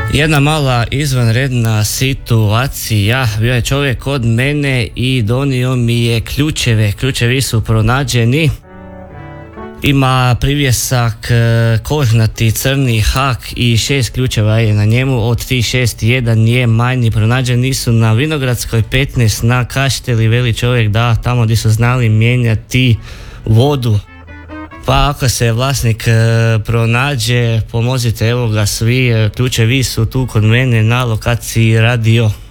Jedna mala izvanredna situacija. Bio je čovjek kod mene i donio mi je ključeve. Ključevi su pronađeni. Ima privjesak kožnati crni hak i 6 ključeva je na njemu. Od tih 6 jedan je manji. Pronađeni su na Vinogradskoj 15 na Kašteli. Veli čovjek da tamo gdje su znali mijenjati vodu. Pa ako se vlasnik pronađe, pomozite, evo ga svi, ključevi su tu kod mene na lokaciji Radio.